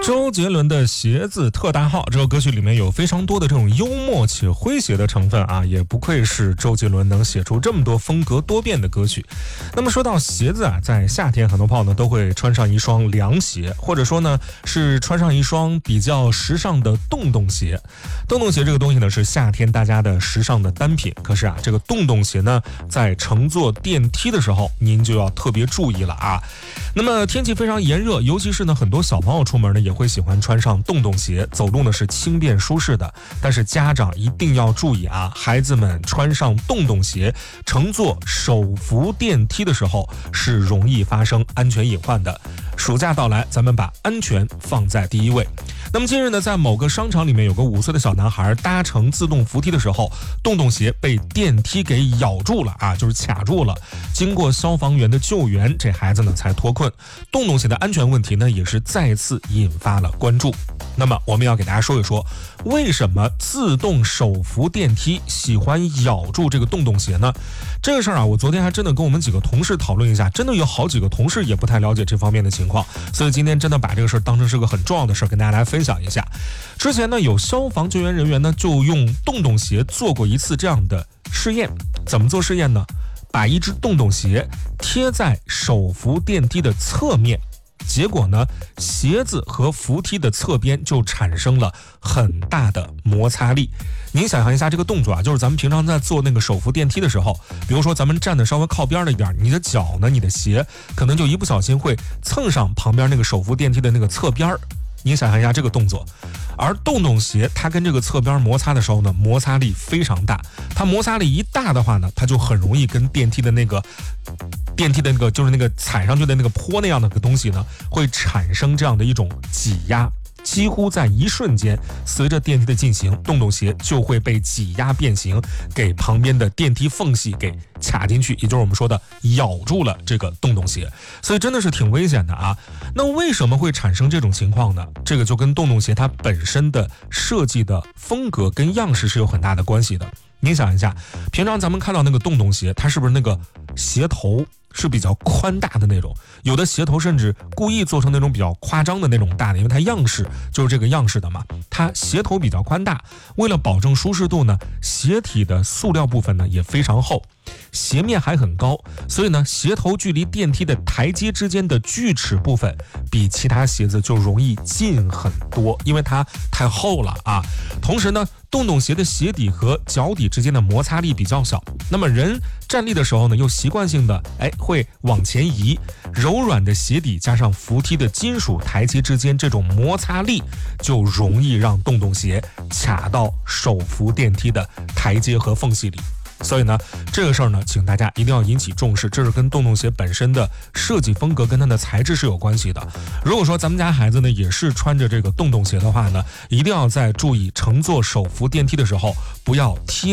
周杰伦的鞋子特大号这个歌曲里面有非常多的这种幽默且诙谐的成分啊，也不愧是周杰伦能写出这么多风格多变的歌曲。那么说到鞋子啊，在夏天很多朋友呢都会穿上一双凉鞋，或者说呢是穿上一双比较时尚的洞洞鞋。洞洞鞋这个东西呢是夏天大家的时尚的单品，可是啊这个洞洞鞋呢在乘坐电梯的时候您就要特别注意了啊。那么天气非常炎热，尤其是呢很多小朋友出门呢也会喜欢穿上洞洞鞋，走路呢是轻便舒适的。但是家长一定要注意啊，孩子们穿上洞洞鞋乘坐手扶电梯的时候是容易发生安全隐患的。暑假到来，咱们把安全放在第一位。那么近日呢，在某个商场里面有个5岁的小男孩搭乘自动扶梯的时候，洞洞鞋被电梯给咬住了啊，就是卡住了。经过消防员的救援，这孩子呢才脱困。洞洞鞋的安全问题呢也是再次引发了关注。那么我们要给大家说一说，为什么自动手扶电梯喜欢咬住这个洞洞鞋呢？这个事儿啊，我昨天还真的跟我们几个同事讨论一下，真的有好几个同事也不太了解这方面的情况，所以今天真的把这个事儿当成是个很重要的事儿，跟大家来分享一下。之前呢，有消防救援人员呢就用洞洞鞋做过一次这样的试验。怎么做试验呢？把一只洞洞鞋贴在手扶电梯的侧面，结果呢，鞋子和扶梯的侧边就产生了很大的摩擦力。您想象一下这个动作啊，就是咱们平常在坐那个手扶电梯的时候，比如说咱们站的稍微靠边了一点，你的脚呢，你的鞋可能就一不小心会蹭上旁边那个手扶电梯的那个侧边。您想象一下这个动作，而洞洞鞋它跟这个侧边摩擦的时候呢，摩擦力非常大。它摩擦力一大的话呢，它就很容易跟电梯的那个就是那个踩上去的那个坡那样的个东西呢，会产生这样的一种挤压。几乎在一瞬间，随着电梯的进行，洞洞鞋就会被挤压变形，给旁边的电梯缝隙给卡进去，也就是我们说的咬住了这个洞洞鞋，所以真的是挺危险的啊。那为什么会产生这种情况呢？这个就跟洞洞鞋它本身的设计的风格跟样式是有很大的关系的。您想一下，平常咱们看到那个洞洞鞋，它是不是那个鞋头是比较宽大的那种，有的鞋头甚至故意做成那种比较夸张的那种大的，因为它样式就是这个样式的嘛，它鞋头比较宽大，为了保证舒适度呢，鞋体的塑料部分呢也非常厚，鞋面还很高，所以呢，鞋头距离电梯的台阶之间的锯齿部分比其他鞋子就容易近很多，因为它太厚了啊。同时呢，洞洞鞋的鞋底和脚底之间的摩擦力比较小，那么人站立的时候呢，又习惯性的会往前移，柔软的鞋底加上扶梯的金属台阶之间这种摩擦力，就容易让洞洞鞋卡到手扶电梯的台阶和缝隙里。所以呢，这个事儿呢，请大家一定要引起重视，这是跟洞洞鞋本身的设计风格跟它的材质是有关系的。如果说咱们家孩子呢也是穿着这个洞洞鞋的话呢，一定要在注意乘坐手扶电梯的时候不要贴